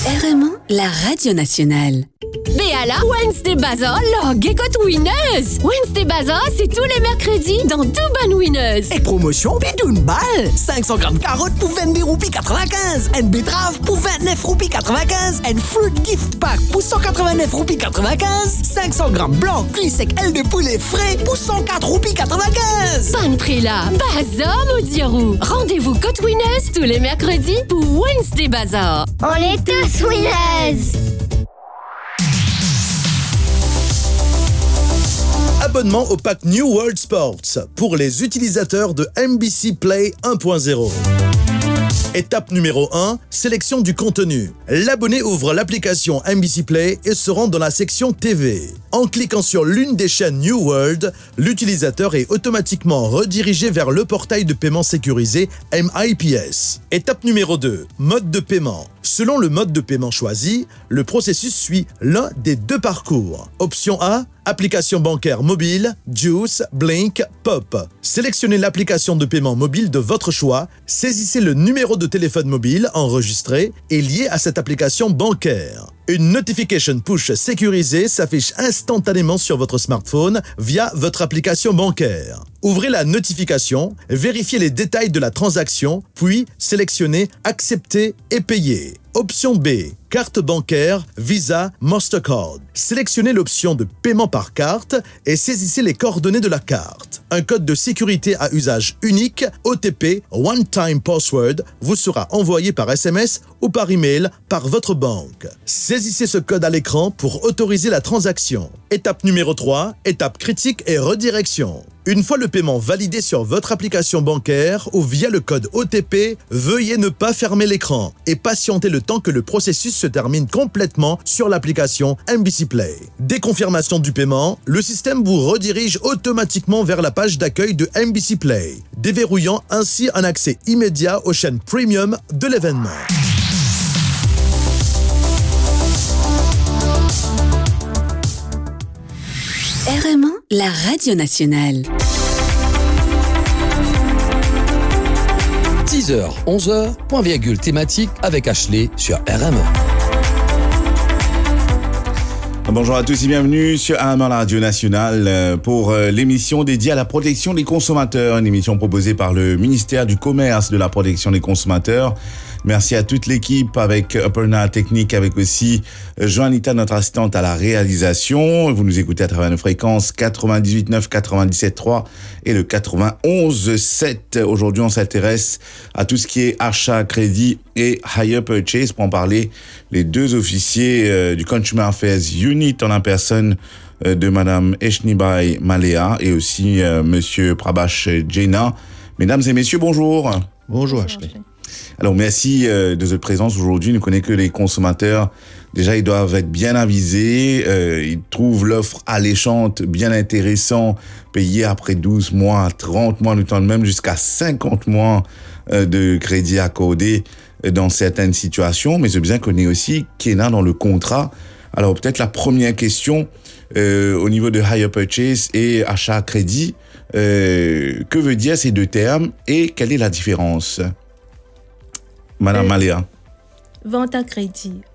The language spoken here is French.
RMO, la radio nationale. Béala, Wednesday Bazaar, la Gekot Winners. Wednesday Bazaar, c'est tous les mercredis dans Duban Winners. Et promotion bidoune balle. 500 grammes carottes pour 22 roupies 95. Un betterave pour 29 roupies 95. Un fruit gift pack pour 189 roupies 95. 500 grammes blanc cuit sec aile de poulet frais pour 104 roupies 95. Pan prix là, Bazaar Maudirou. Rendez-vous Côte Winners tous les mercredis pour Wednesday Bazaar. On est tous winners. Abonnement au pack New World Sports pour les utilisateurs de MBC Play 1.0. Étape numéro 1, sélection du contenu. L'abonné ouvre l'application MBC Play et se rend dans la section TV. En cliquant sur l'une des chaînes New World, l'utilisateur est automatiquement redirigé vers le portail de paiement sécurisé MIPS. Étape numéro 2, mode de paiement. Selon le mode de paiement choisi, le processus suit l'un des deux parcours. Option A, application bancaire mobile, Juice, Blink, Pop. Sélectionnez l'application de paiement mobile de votre choix, saisissez le numéro de téléphone mobile enregistré et lié à cette application bancaire. Une notification push sécurisée s'affiche instantanément sur votre smartphone via votre application bancaire. Ouvrez la notification, vérifiez les détails de la transaction, puis sélectionnez « Accepter et payer ». Option B, carte bancaire, Visa, Mastercard. Sélectionnez l'option de paiement par carte et saisissez les coordonnées de la carte. Un code de sécurité à usage unique, OTP, One Time Password, vous sera envoyé par SMS ou par email par votre banque. Saisissez ce code à l'écran pour autoriser la transaction. Étape numéro 3, étape critique et redirection. Une fois le paiement validé sur votre application bancaire ou via le code OTP, veuillez ne pas fermer l'écran et patienter le temps que le processus se termine complètement sur l'application MBC Play. Dès confirmation du paiement, le système vous redirige automatiquement vers la page d'accueil de MBC Play, déverrouillant ainsi un accès immédiat aux chaînes premium de l'événement. RMO, la radio nationale. 10h, 11h, point virgule thématique avec Ashley sur RME. Bonjour à tous et bienvenue sur RME, la radio nationale, pour l'émission dédiée à la protection des consommateurs, une émission proposée par le ministère du Commerce de la protection des consommateurs. Merci à toute l'équipe avec Upperna Technique, avec aussi Joanita, notre assistante à la réalisation. Vous nous écoutez à travers nos fréquences 98.9, 97.3 et le 91.7. Aujourd'hui, on s'intéresse à tout ce qui est achat, crédit et hire purchase pour en parler. Les deux officiers du Consumer Affairs Unit en la personne de Madame Eshnibai Malea et aussi Monsieur Prabhash Jaina. Mesdames et messieurs, bonjour. Bonjour Ashley. Alors, merci de votre présence aujourd'hui. Nous connaissons que les consommateurs, déjà, ils doivent être bien avisés. Ils trouvent l'offre alléchante, bien intéressant, payé après 12 mois, 30 mois, nous tendons même jusqu'à 50 mois de crédit accordé dans certaines situations. Mais c'est bien qu'on ait aussi qu'il y en a dans le contrat. Alors, peut-être la première question au niveau de hire purchase et achat à crédit. Que veut dire ces deux termes et quelle est la différence? Madame Malea. Vente à crédit.